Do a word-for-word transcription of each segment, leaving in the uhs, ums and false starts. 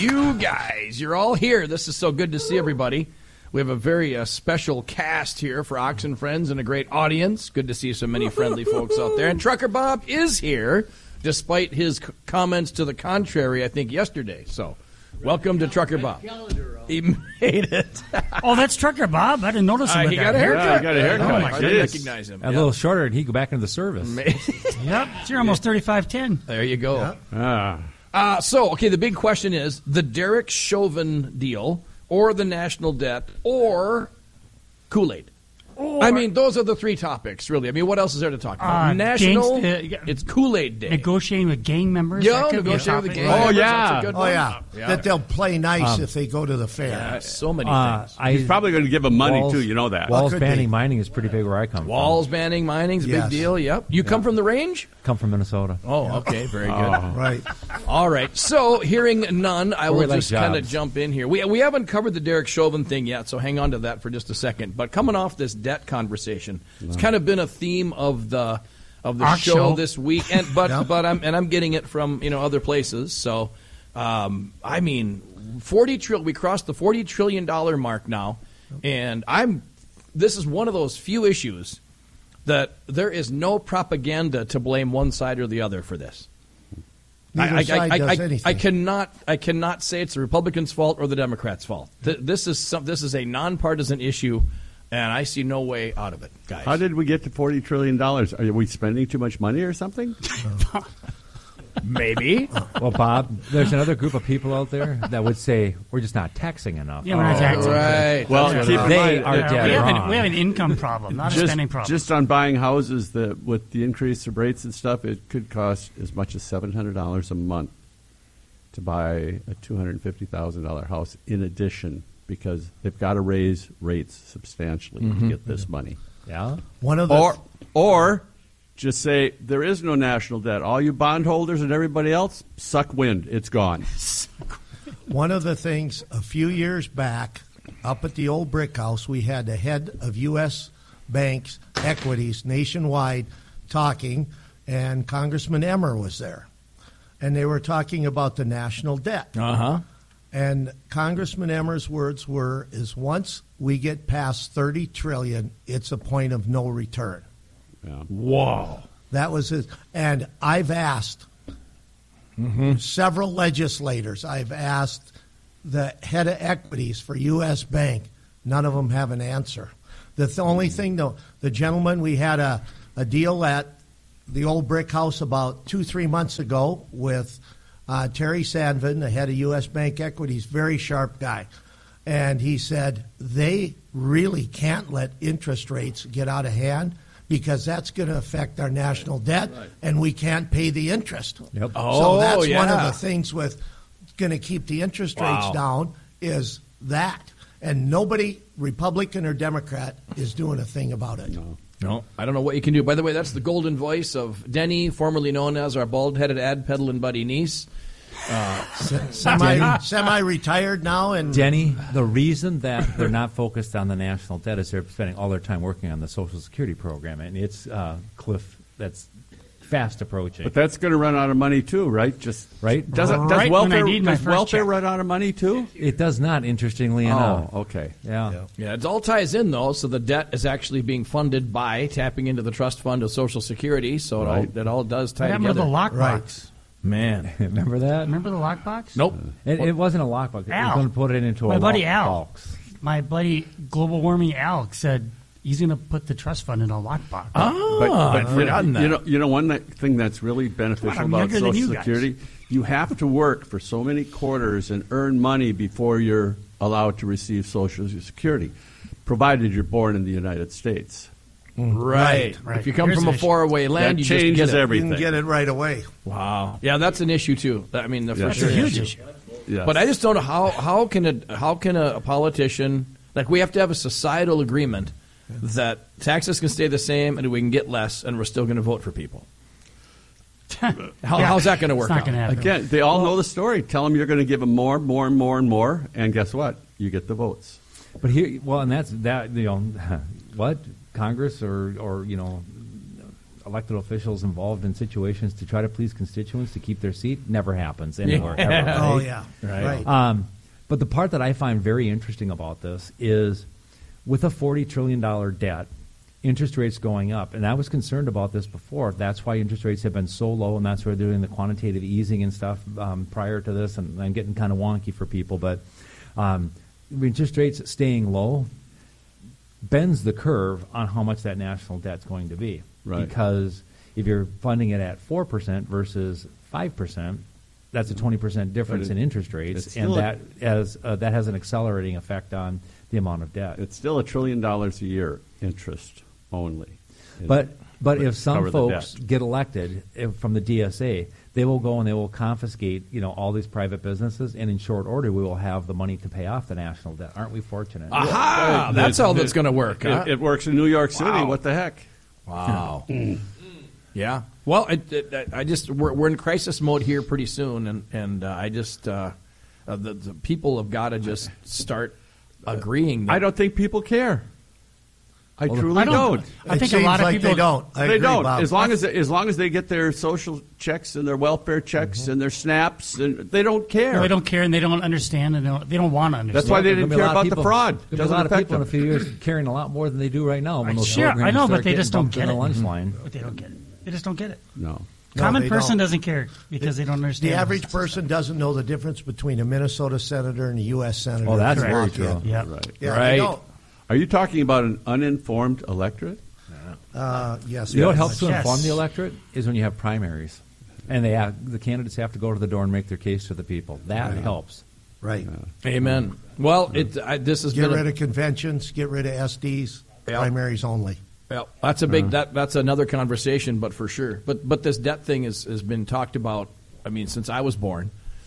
you guys, you're all here. This is so good to see everybody. We have a very uh, special cast here for Ox and Friends and a great audience. Good to see so many friendly folks out there. And Trucker Bob is here, despite his c- comments to the contrary, I think, yesterday. So, welcome to Trucker Bob. He made it. Oh, that's Trucker Bob. I didn't notice him. Uh, with he that got a haircut. Yeah, he got a haircut. Oh, my I goodness. didn't recognize him. A Yep. little shorter, and he'd go back into the service. Yep, so you're almost thirty-five ten. There you go. Ah. Uh, so, okay, the big question is the Derek Chauvin deal or the national debt or Kool-Aid. I mean, those are the three topics, really. I mean, what else is there to talk about? Uh, National, gangs- uh, it's Kool-Aid Day. Negotiating with gang members. Yeah, that could be a negotiating with topic. gang Oh, members. yeah. That's a good Oh, one. yeah. Yeah. That they'll play nice if they go to the fair. Yeah, so many Uh, things. I, He's probably going to give him money, Walls- too. You know that. Walls could banning be. mining is pretty big where I come Walls banning mining's a big Yes. deal, yep. You come from the range? from. Come from Minnesota. Oh, okay, very good. Right. All right, so hearing none, I Or will we like just kind of jobs. jump in here. We we haven't covered the Derek Chauvin thing yet, so hang on to that for just a second. But coming off this debt conversation, it's kind of been a theme of the of the Our show, show. this week, and but Yeah. but I'm and I'm getting it from you know other places. So, um, I mean, forty trillion. We crossed the forty trillion dollar mark now, and I'm. This is one of those few issues that there is no propaganda to blame one side or the other for this. Neither I, I, side I, does I, anything. I cannot. I cannot say it's the Republicans' fault or the Democrats' fault. Th- this is some, This is a nonpartisan issue, and I see no way out of it, guys. How did we get to forty trillion dollars? Are we spending too much money or something? Maybe. Well, Bob, there's another group of people out there that would say we're just not taxing enough. Yeah, we're not taxing. right. Well, That's keep right. in They mind, are uh, dead we, have wrong. an, we have an income problem, not a just, spending problem. just on buying houses, the, with the increase of rates and stuff, it could cost as much as seven hundred dollars a month to buy a two hundred fifty thousand dollars house in addition, because they've got to raise rates substantially to get this money. Yeah? One of the Or, or just say there is no national debt. All you bondholders and everybody else, suck wind. It's gone. One of the things a few years back, up at the old brick house, we had the head of U S Banks Equities nationwide talking, and Congressman Emmer was there. And they were talking about the national debt. Uh huh. And Congressman Emmer's words were, is once we get past thirty trillion dollars, it's a point of no return. Yeah. Whoa. That was his. And I've asked several legislators, I've asked the head of equities for U S Bank. None of them have an answer. The th- only thing, though, the gentleman, we had a, a deal at the old brick house about two, three months ago with uh, Terry Sandvin, the head of U S Bank Equities, very sharp guy. And he said they really can't let interest rates get out of hand because that's going to affect our national debt, and we can't pay the interest. Yep. So Oh, that's one yeah. of the things with going to keep the interest Wow. rates down is that. And nobody, Republican or Democrat, is doing a thing about it. No. No, I don't know what you can do. By the way, that's the golden voice of Denny, formerly known as our bald-headed ad peddling buddy niece. Semi, semi-retired now, and Denny, the reason that they're not focused on the national debt is they're spending all their time working on the Social Security program, and it's uh, cliff that's fast approaching. But that's going to run out of money too, right? Just Right. Does, it, does Right when I welfare, need my does first welfare check. run out of money too? It does not, interestingly enough. Oh, okay. Yeah. Yeah, it all ties in, though. So the debt is actually being funded by tapping into the trust fund of Social Security. So it, all, Right. it all does tie What happened to together. the lockbox? Right. Man. Remember that? Remember the lockbox? Nope. It, it wasn't a lockbox. It was Al. going to put it into My a buddy lockbox. Al. My buddy, global warming Al, said he's going to put the trust fund in a lockbox. Ah, But, I'd but forgotten that. you know, you know, one that- thing that's really beneficial I'm about younger than you Social guys. Security, you have to work for so many quarters and earn money before you're allowed to receive Social Security, provided you're born in the United States. right. right. If you come Here's from the a issue. faraway land, That you just changes get it. everything. you can get it right away. Wow. Yeah, that's an issue, too. I mean, the Yeah. first It's a huge issue. Yes. But I just don't know how, how can a how can a, a politician, like, we have to have a societal agreement that taxes can stay the same and we can get less and we're still going to vote for people. How, Yeah. How's that going to work It's not out? going to happen. Again, they all know the story. Tell them you're going to give them more, more, and more, and more, and guess what? You get the votes. But here, well, and that's that. You know, what Congress or or you know, elected officials involved in situations to try to please constituents to keep their seat. Never happens anywhere. Yeah. Ever, right? Oh, yeah. Right. Right. Um, but the part that I find very interesting about this is with a forty trillion dollars debt, interest rates going up, and I was concerned about this before. That's why interest rates have been so low, and that's why they're doing the quantitative easing and stuff um, prior to this, and I'm getting kind of wonky for people, but um, interest rates staying low bends the curve on how much that national debt's going to be. Right. Because if you're funding it at four percent versus five percent, that's a twenty percent difference But it- in interest rates, it's and still a- that has uh, that has an accelerating effect on the amount of debt. It's still a trillion dollars a year interest only. But but if cover some the folks debt. get elected if, from the D S A, they will go and they will confiscate, you know, all these private businesses, and in short order, we will have the money to pay off the national debt. Aren't we fortunate? Aha! Uh, That's the- how the- that's going to work. It, huh? it works in New York City. Wow. What the heck? Wow. Yeah. Well, it, it, I just we're, we're in crisis mode here pretty soon, and and uh, I just uh, uh, the, the people have got to just start agreeing. That, I don't think people care. I Well, truly I don't. don't. I It think a seems lot of like people they don't. I they agree, don't. Bob. As long as as long as they get their social checks and their welfare checks Mm-hmm. and their snaps, and they don't care. They don't care and they don't understand and they don't, they don't want to understand. That's why they There'll didn't be a care lot of about the people- fraud. there'll be Doesn't a lot of affect people in a them. few years caring a lot more than they do right now when those Sure, programs I know, start but they getting just don't bumped in get the it. lunch line. But they don't get it. They just don't get it. No. No, Common they person don't. doesn't care because they don't understand. The average person doesn't know the difference between a Minnesota senator and a U S senator. Oh, that's They very walk true. in. Yeah. Right. Yeah, Right. they don't. Are you talking about an uninformed electorate? Uh, yes. You know what yes. helps to Yes. inform the electorate is when you have primaries, and they have, the candidates have to go to the door and make their case to the people. That helps. Right. Amen. Well, it I, this has Get been a- rid of conventions. Get rid of S Ds. Yeah. Primaries only. Well, that's a big that that's another conversation, but for sure. But but this debt thing is, has been talked about. I mean, since I was born,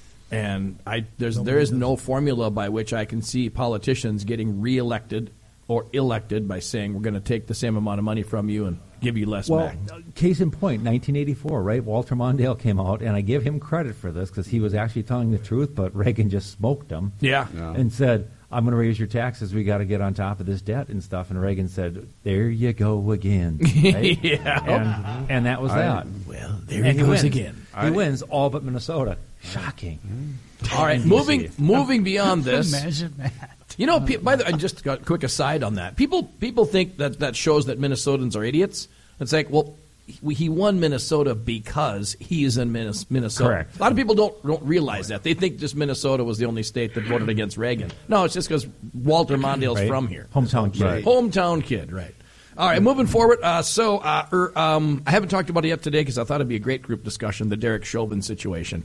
and I there's there is no formula by which I can see politicians getting reelected or elected by saying we're going to take the same amount of money from you and give you less Well, back. uh, case in point, nineteen eighty-four, right? Walter Mondale came out, and I give him credit for this because he was actually telling the truth, but Reagan just smoked him. Yeah. Yeah. And said, I'm going to raise your taxes. We got to get on top of this debt and stuff. And Reagan said, there you go again. Right? Yeah. And, and that was I- that. Well, there And he goes wins. again. He wins all but Minnesota. Shocking. All right, And moving D C. moving beyond this. Imagine that. You know, pe- by the way, just a quick aside on that. People people think that that shows that Minnesotans are idiots. It's like, well, he, he won Minnesota because he is in Minnes- Minnesota. Correct. A lot of people don't don't realize that. They think just Minnesota was the only state that voted against Reagan. No, it's just because Walter Mondale's Right? from here. Hometown kid. Right. Hometown kid, right. All right, moving forward. Uh, so, uh, er, um, I haven't talked about it yet today because I thought it'd be a great group discussion, the Derek Chauvin situation.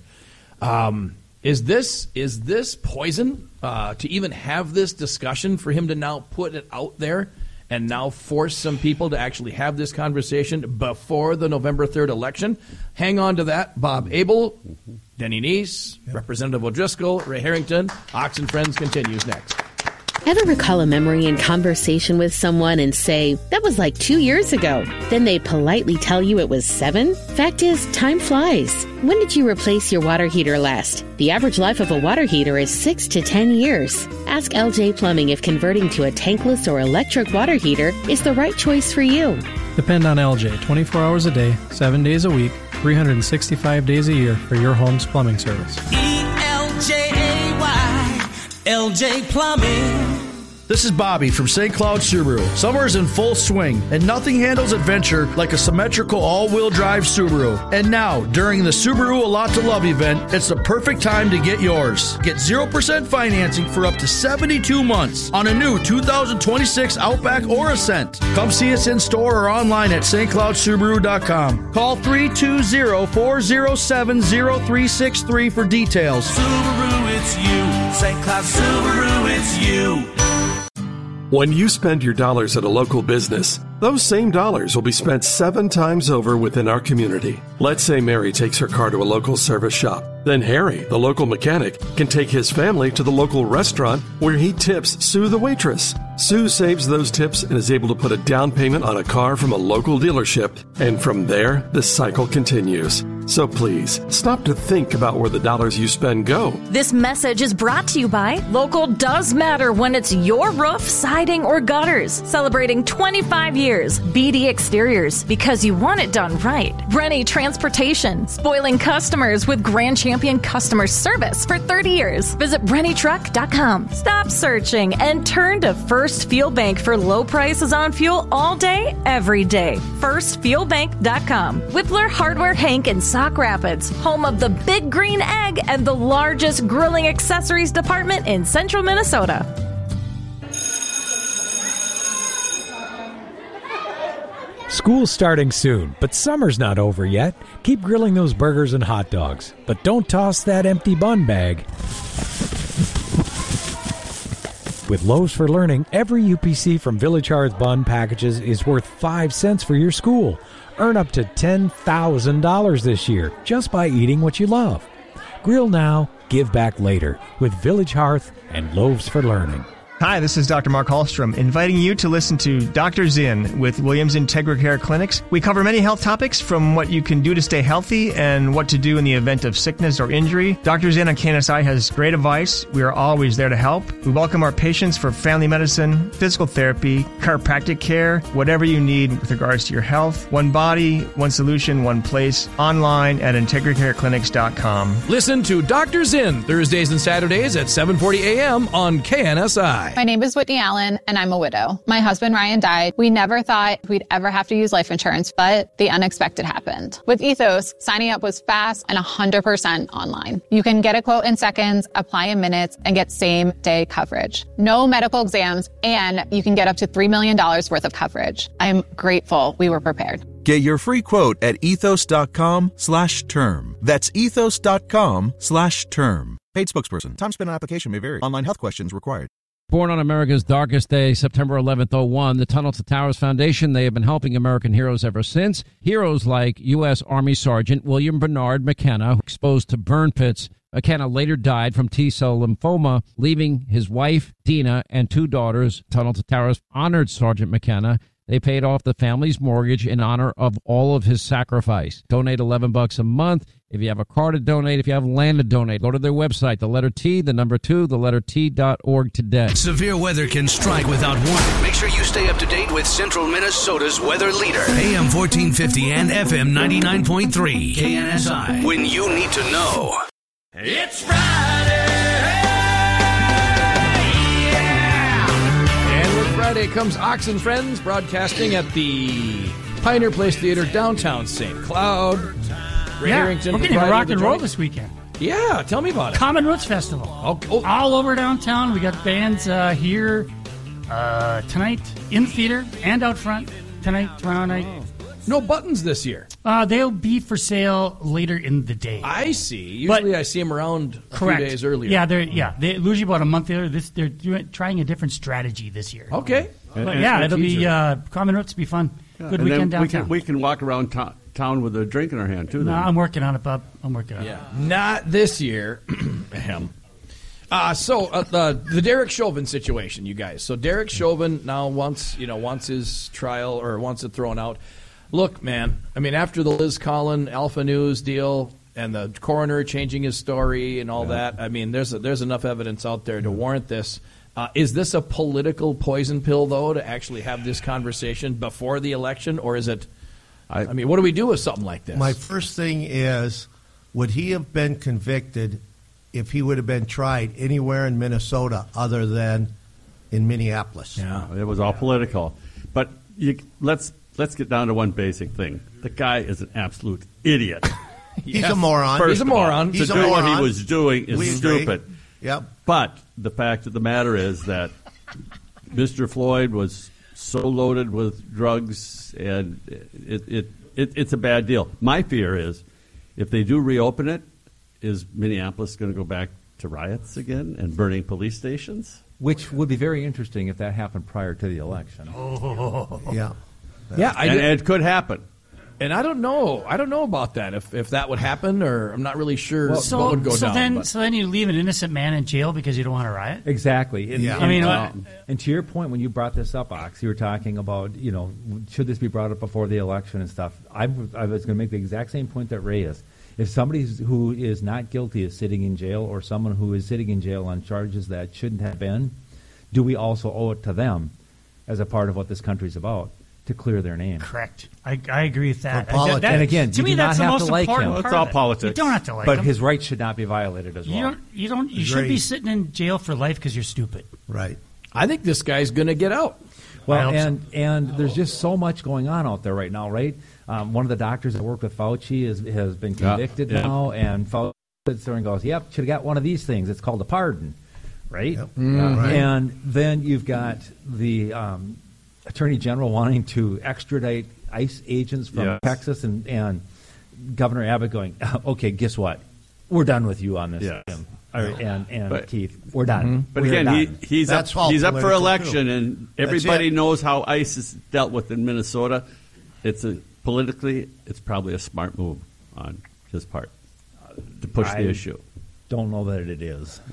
Um, is this is this poison uh, to even have this discussion for him to now put it out there and now force some people to actually have this conversation before the November third election? Hang on to that. Bob Abel, Denny Neese, Representative O'Driscoll, Ray Harrington. Ox and Friends continues next. Ever recall a memory in conversation with someone and say, that was like two years ago? Then they politely tell you it was seven? Fact is, time flies. When did you replace your water heater last? The average life of a water heater is six to ten years. Ask L J Plumbing if converting to a tankless or electric water heater is the right choice for you. Depend on L J twenty-four hours a day, seven days a week, three hundred sixty-five days a year for your home's plumbing service. E L J A Y, L J Plumbing. This is Bobby from Saint Cloud Subaru. Summer is in full swing, and nothing handles adventure like a symmetrical all-wheel drive Subaru. And now, during the Subaru A Lot to Love event, it's the perfect time to get yours. Get zero percent financing for up to seventy-two months on a new two thousand twenty-six Outback or Ascent. Come see us in store or online at st cloud subaru dot com. Call three two zero, four zero seven, zero three six three for details. Subaru, it's you. Saint Cloud Subaru, it's you. When you spend your dollars at a local business, those same dollars will be spent seven times over within our community. Let's say Mary takes her car to a local service shop. Then Harry, the local mechanic, can take his family to the local restaurant where he tips Sue the waitress. Sue saves those tips and is able to put a down payment on a car from a local dealership. And from there, the cycle continues. So please, stop to think about where the dollars you spend go. This message is brought to you by Local Does Matter when it's your roof, siding, or gutters. Celebrating twenty-five years. B D Exteriors, because you want it done right. Rennie Transportation, spoiling customers with Grand Champion customer service for thirty years. Visit Rennie Truck dot com. Stop searching and turn to First Fuel Bank for low prices on fuel all day, every day. First Fuel Bank dot com. Whippler Hardware Hank in Sauk Rapids, home of the Big Green Egg and the largest grilling accessories department in central Minnesota. School's starting soon, but summer's not over yet. Keep grilling those burgers and hot dogs, but don't toss that empty bun bag. With Loaves for Learning, every U P C from Village Hearth Bun packages is worth five cents for your school. Earn up to ten thousand dollars this year just by eating what you love. Grill now, give back later with Village Hearth and Loaves for Learning. Hi, this is Doctor Mark Hallstrom, inviting you to listen to Doctor Zinn with Williams Integra Care Clinics. We cover many health topics, from what you can do to stay healthy and what to do in the event of sickness or injury. Doctor Zinn on K N S I has great advice. We are always there to help. We welcome our patients for family medicine, physical therapy, chiropractic care, whatever you need with regards to your health. One body, one solution, one place. Online at integra care clinics dot com. Listen to Doctor Zinn Thursdays and Saturdays at seven forty a.m. on K N S I. My name is Whitney Allen, and I'm a widow. My husband, Ryan, died. We never thought we'd ever have to use life insurance, but the unexpected happened. With Ethos, signing up was fast and one hundred percent online. You can get a quote in seconds, apply in minutes, and get same-day coverage. No medical exams, and you can get up to three million dollars worth of coverage. I'm grateful we were prepared. Get your free quote at ethos.com slash term. That's ethos.com slash term. Paid spokesperson. Time spent on application may vary. Online health questions required. Born on America's darkest day, September eleventh, oh one, the Tunnel to Towers Foundation, they have been helping American heroes ever since. Heroes like U S. Army Sergeant William Bernard McKenna, exposed to burn pits. McKenna later died from T-cell lymphoma, leaving his wife, Dina, and two daughters. Tunnel to Towers honored Sergeant McKenna. They paid off the family's mortgage in honor of all of his sacrifice. Donate eleven bucks a month. If you have a car to donate, if you have land to donate, go to their website, the letter T, the number two, the letter T dot org today. Severe weather can strike without warning. Make sure you stay up to date with Central Minnesota's weather leader. A M fourteen fifty and F M ninety-nine point three. K N S I. When you need to know. It's Friday. And with Friday comes Ox and Friends, broadcasting at the Pioneer Place Theater, downtown Saint Cloud. Ray yeah, Harrington we're getting to rock and roll twenty this weekend. Yeah, tell me about it. Common Roots Festival. Oh, oh. All over downtown. We got bands uh, here uh, tonight in the theater and out front tonight, tomorrow night. Oh. No buttons this year. Uh, they'll be for sale later in the day. I see. Usually but, I see them around a correct. few days earlier. Yeah, they're yeah they usually about a month later. This they're doing, trying a different strategy this year. Okay. But and, yeah, and it'll be uh, Common Roots. Be fun. Yeah, Good and weekend then we downtown. can, we can walk around to- town with a drink in our hand too. No, then. I'm working on it, bub. I'm working on yeah. it. Not this year. uh, so uh, the the Derek Chauvin situation, you guys. So Derek Chauvin now wants you know wants his trial or wants it thrown out. Look, man. I mean, after the Liz Collin Alpha News deal and the coroner changing his story and all yeah. that, I mean, there's a, there's enough evidence out there to warrant this. Uh, is this a political poison pill, though, to actually have this conversation before the election, or is it? I, I mean, what do we do with something like this? My first thing is, would he have been convicted if he would have been tried anywhere in Minnesota other than in Minneapolis? Yeah, it was all political. But you, let's let's get down to one basic thing. The guy is an absolute idiot. He's yes. a moron. First He's a moron. All, He's to a do moron. what he was doing is we stupid. Agree. Yep. But the fact of the matter is that Mister Floyd was so loaded with drugs, and it, it, it it's a bad deal. My fear is, if they do reopen it, is Minneapolis going to go back to riots again and burning police stations? Which would be very interesting if that happened prior to the election. Oh, yeah. Yeah, I and, did. and it could happen. And I don't know. I don't know about that. If if that would happen, or I'm not really sure so, what would go so down. Then, but. so then you leave an innocent man in jail because you don't want to riot? Exactly. And, Yeah. and, I mean, uh, what- and to your point, when you brought this up, Ox, you were talking about, you know, should this be brought up before the election and stuff? I, I was going to make the exact same point that Ray is. If somebody who is not guilty is sitting in jail, or someone who is sitting in jail on charges that shouldn't have been, do we also owe it to them as a part of what this country's about to clear their name? Correct. I, I agree with that. For politics. I- that- And again, to you me, do that's not the have most to like important him. part It's all of it. politics. You don't have to like But him. his rights should not be violated as well. You don't. You don't. You should be sitting in jail for life because you're stupid. Right. I think this guy's going to get out. Well, and and there's just so much going on out there right now, right? Um, one of the doctors that worked with Fauci is, has been Yeah, convicted yeah. now, and Fauci sits there and goes, "Yep, should have got one of these things. It's called a pardon." Right? Mm, Uh, right. And then you've got the um, Attorney General wanting to extradite ICE agents from Yes. Texas, and, and Governor Abbott going, "Okay, guess what? We're done with you on this, Yes. Tim." Or, and and But- Keith, we're done. But We're again, he, done. he's That's up, all he's up for political, election, too. and That's everybody it. knows how ICE is dealt with in Minnesota. It's a politically, it's probably a smart move on his part to push I the issue. Don't know that it is.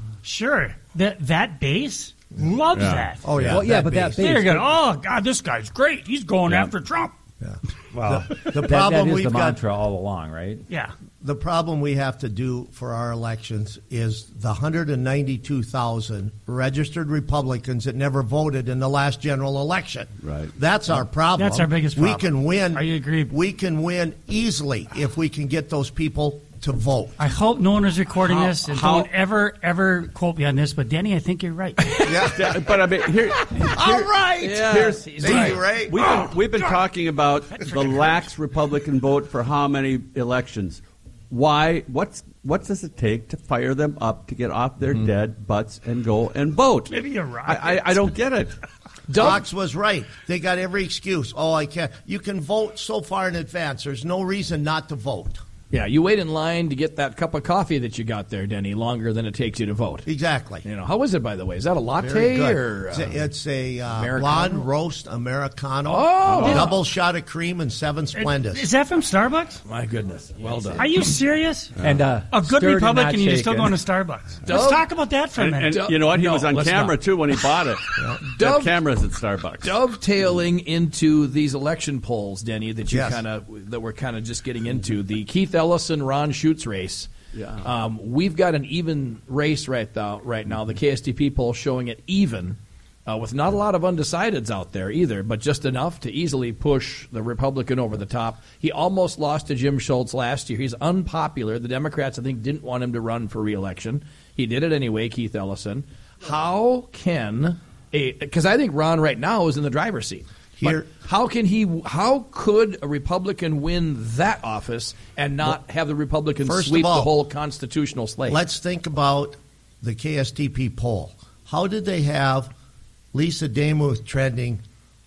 Sure. That that base loves Yeah. that. Oh, yeah. Well, yeah, but that base. They're base- going, oh, God, this guy's great. He's going Yeah. after Trump. Well, The that- problem that is we've the got- mantra all along, right? Yeah. The problem we have to do for our elections is the one hundred ninety-two thousand registered Republicans that never voted in the last general election. Right. That's our problem. That's our biggest We problem. can win. I agree. We can win easily if we can get those people to vote. I hope no one is recording How- this, and how- don't ever, ever quote me on this. But Denny, I think you're right. Yeah, but I mean, here, All right. here's he's see, right. right. We've been, we've been talking about the lax Republican vote for how many elections? Why? What's what does it take to fire them up to get off their dead butts and go and vote? Maybe you're right. I, I, I don't get it. Fox was right. They got every excuse. Oh, I can't. You can vote so far in advance. There's no reason not to vote. Yeah, you wait in line to get that cup of coffee that you got there, Denny, longer than it takes you to vote. Exactly. You know, how is it, by the way? Is that a Very latte good. or It's uh, a, it's a uh, Americano? blonde roast Americano. Oh! Double shot of cream and seven Splendid. Is that from Starbucks? my goodness? Well done. Are you serious? And uh, A good stirred and Republican, not you're still shaken. going to Starbucks. Dove- Let's talk about that for a And, minute. and you know what? He No, was on let's camera not. too when he bought it. They have Dove- cameras at Starbucks. Dovetailing into these election polls, Denny, that you Yes. kind of that we're kind of just getting into the Keith Ellison Ron Schutz race. Yeah. Um, we've got an even race right now. Right now, the K S T P poll showing it even, uh, with not a lot of undecideds out there either, but just enough to easily push the Republican over the top. He almost lost to Jim Schultz last year. He's unpopular. The Democrats, I think, didn't want him to run for re-election. He did it anyway, Keith Ellison. How can a? Because I think Ron right now is in the driver's seat. Here- But how can he? How could a Republican win that office and not have the Republicans First of sweep all, the whole constitutional slate? Let's think about the K S T P poll. How did they have Lisa Demuth trending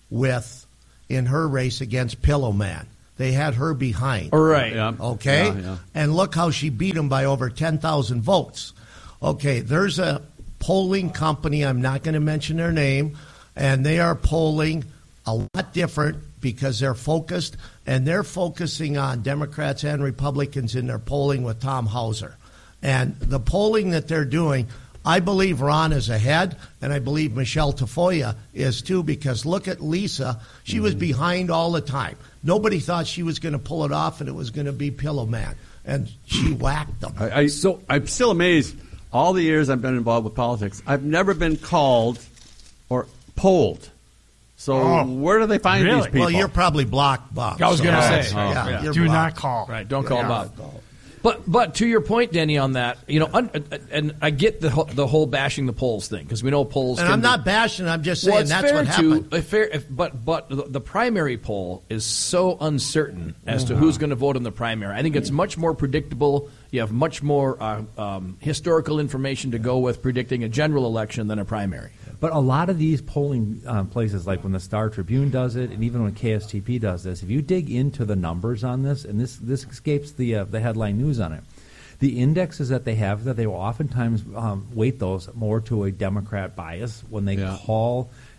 with in her race against Pillow Man? They had her behind. All right. Yeah. Okay? Yeah, yeah. And look how she beat him by over ten thousand votes. Okay, there's a polling company, I'm not going to mention their name, and they are polling a lot different because they're focused, and they're focusing on Democrats and Republicans in their polling with Tom Hauser. And the polling that they're doing, I believe Ron is ahead, and I believe Michelle Tafoya is too, because look at Lisa. She was behind all the time. Nobody thought she was going to pull it off, and it was going to be Pillow Man. And she whacked them. I, I, so I'm still amazed. All the years I've been involved with politics, I've never been called or polled. So Oh, where do they find really? these people? Well, you're probably blocked, Bob. I was So- going to Oh, say, yeah, yeah. you're Do blocked. not call. Right, don't call Yeah. Bob. But but to your point, Denny, on that, you know, un, and I get the whole, the whole bashing the polls thing because we know polls. And can I'm be- not bashing. I'm just saying well, it's that's fair what to, happened. uh, fair, if, but but the, the primary poll is so uncertain as to who's going to vote in the primary. I think it's much more predictable. You have much more uh, um, historical information to go with predicting a general election than a primary. But a lot of these polling um, places, like when the Star Tribune does it, and even when K S T P does this, if you dig into the numbers on this, and this this escapes the uh, the headline news on it, the indexes that they have, that they will oftentimes um, weight those more to a Democrat bias when they Yeah. call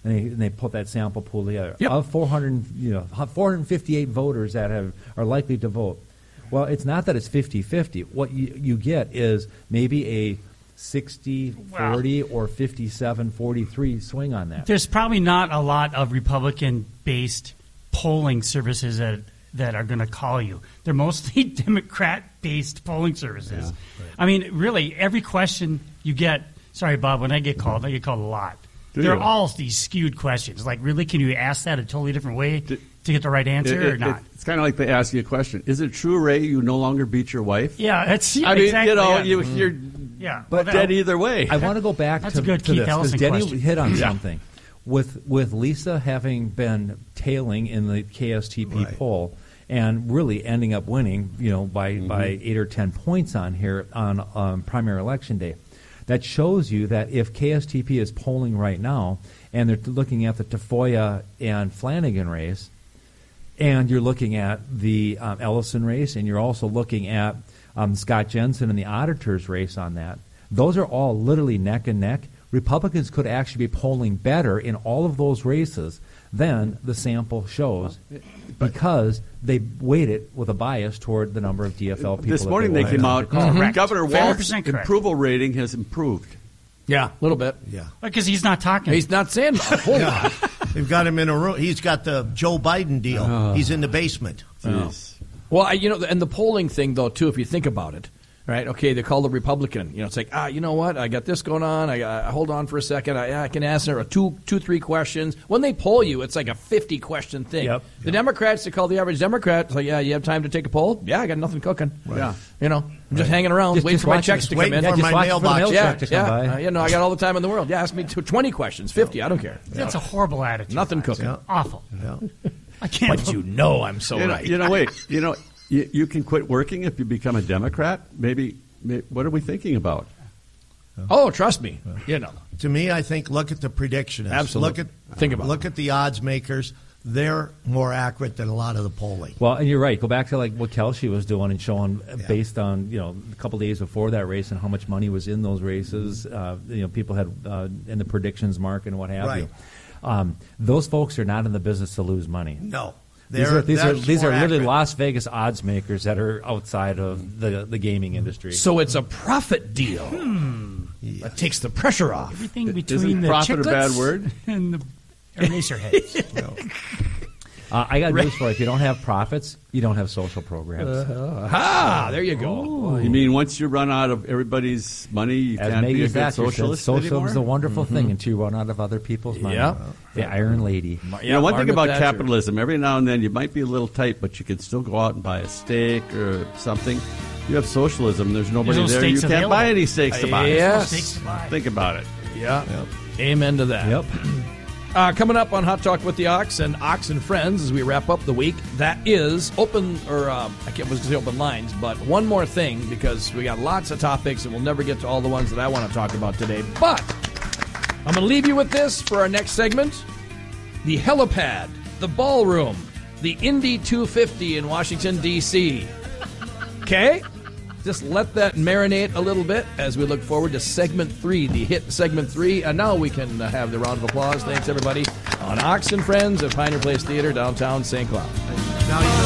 and they, and they put that sample pool together. Yep. Of four hundred, you know, four hundred fifty-eight voters that have are likely to vote. Well, it's not that it's fifty-fifty. What you, you get is maybe a sixty forty or fifty-seven forty-three swing on that. There's probably not a lot of Republican-based polling services that that are going to call you. They're mostly Democrat-based polling services. Yeah, right. I mean, really, every question you get. Sorry, Bob. When I get called, I get called a lot. Do They're you? all these skewed questions. Like, really, can you ask that a totally different way to get the right answer It- it- or not? it- it's kind of like they ask you a question. Is it true, Ray, you no longer beat your wife? Yeah, that's yeah, I mean, exactly, you know, yeah. you, Mhm. you're Yeah, but well, dead that- either way. I want to go back That's to, a good to Keith this because Ellison Denny question. hit on Yeah. something. With with Lisa having been tailing in the K S T P Right. poll and really ending up winning, you know, by, Mm-hmm. by eight or ten points on here on um, primary election day, that shows you that if K S T P is polling right now and they're looking at the Tafoya and Flanagan race, and you're looking at the um, Ellison race, and you're also looking at um, Scott Jensen and the Auditors race on that. Those are all literally neck and neck. Republicans could actually be polling better in all of those races than the sample shows because they weighted with a bias toward the number of D F L people. This that morning they they came out. wanted to call. Correct. Governor Fair Walz's percent correct. approval rating has improved. Yeah, a little bit. Yeah. Because he's not talking. He's not saying a whole lot. They've got him in a room. He's got the Joe Biden deal. Oh. He's in the basement. Jeez. Well, I, you know, and the polling thing, though, too, if you think about it, right? Okay, they call the Republican. You know, it's like, ah, you know what? I got this going on. I got, hold on for a second. I, I can ask her two, two, three questions. When they poll you, it's like a fifty-question thing. Yep. The Democrats, they call the average Democrat, it's like, yeah, you have time to take a poll? Yeah, I got nothing cooking. Yeah. You know, I'm just hanging around, Just- waiting just for my watch- checks just to come waiting in. for just my watch for the mailbox. mail yeah, check to yeah. come by. Uh, you know, I got all the time in the world. Yeah, ask me to twenty questions, fifty. I don't care. That's a horrible attitude. Nothing cooking. Yeah. Awful. Yeah. I can't. But you know I'm so You know, right. you know, wait. You know, you, you can quit working if you become a Democrat. Maybe. may- What are we thinking about? Oh, trust me. You know. To me, I think look at the predictionists. Absolutely. Look at Think about look at the odds makers. They're more accurate than a lot of the polling. Well, and you're right. Go back to like what Kelsey was doing and showing uh, based on you know a couple days before that race and how much money was in those races. Uh, you know, people had uh, in the predictions market and what have Right. you. Um, those folks are not in the business to lose money. No. These They're- are these are that's these more are literally accurate. Las Vegas odds makers that are outside of the the gaming industry. So it's a profit deal. That takes the pressure off. Everything Isn't between the profit a bad chiclets word? and the eraser heads. Uh, I got news for you. If you don't have profits, you don't have social programs. Ah, there you go. You mean once you run out of everybody's money, you As can't Maggie be a good Thatcher said, socialist socialism anymore? is a wonderful thing until you run out of other people's money. Yeah. The Iron Lady. You know, one thing Margaret about Thatcher. capitalism, every now and then you might be a little tight, but you can still go out and buy a steak or something. You have socialism, there's nobody There's no there. You steaks can't buy available. any steaks to buy. Yes. Steaks to buy. Think about it. Yeah. Amen to that. Yep. Uh, coming up on Hot Talk with the Ox and Ox and Friends as we wrap up the week, that is open, or um, I can't was going to say open lines, but one more thing because we got lots of topics and we'll never get to all the ones that I want to talk about today. But I'm going to leave you with this for our next segment. The helipad, the ballroom, the Indy two fifty in Washington, D C Okay? Just let that marinate a little bit as we look forward to segment three, the hit segment three. And now we can uh, have the round of applause. Thanks, everybody, on Ox and Friends at Pioneer Place Theater, downtown Saint Cloud. Now you know